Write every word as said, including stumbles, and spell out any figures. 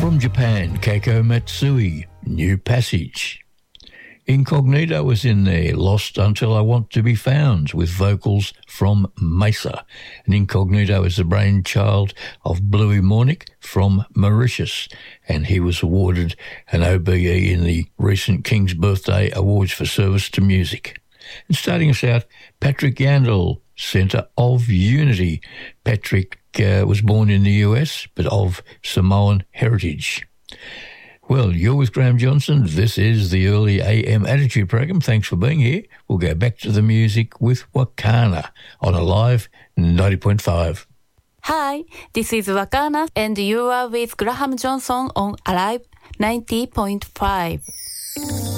From Japan, Keiko Matsui, New Passage. Incognito was in there, Lost Until I Want to Be Found, with vocals from Mesa. And Incognito is the brainchild of Bluey Mornick from Mauritius, and he was awarded an O B E in the recent King's Birthday Awards for service to music. And starting us out, Patrick Yandel, Centre of Unity. Patrick uh, was born in the U S, but of Samoan heritage. Well, you're with Graham Johnson. This is the Early A M Attitude Program. Thanks for being here. We'll go back to the music with Wakana on Alive ninety point five. Hi, this is Wakana, and you are with Graham Johnson on Alive ninety point five.